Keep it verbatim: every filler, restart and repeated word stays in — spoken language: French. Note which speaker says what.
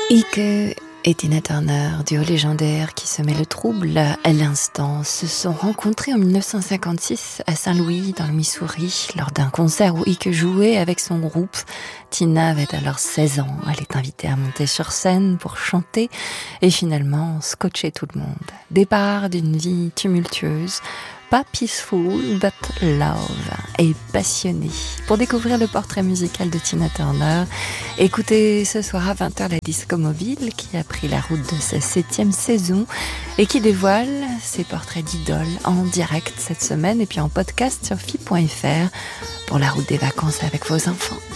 Speaker 1: Ike et Tina Turner, duo légendaire qui semait le trouble à l'instant, se sont rencontrés en dix-neuf cent cinquante-six à Saint-Louis, dans le Missouri, lors d'un concert où Ike jouait avec son groupe. Tina avait alors seize ans, elle est invitée à monter sur scène pour chanter et finalement scotcher tout le monde. Départ d'une vie tumultueuse, pas peaceful, but love, et passionnée. Pour découvrir le portrait musical de Tina Turner, écoutez ce soir à vingt heures la Disco Mobile qui a pris la route de sa septième saison et qui dévoile ses portraits d'idoles en direct cette semaine et puis en podcast sur F I point F R pour la route des vacances avec vos enfants.